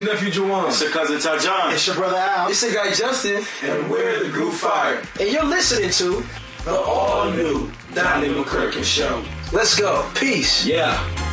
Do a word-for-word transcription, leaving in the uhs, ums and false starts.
Nephew Juwan. It's your cousin Tajon. It's your brother Al. It's your guy Justin. And we're the Group Fire. And you're listening to The all-new Donnie McClurkin Show. Let's go. Peace. Yeah.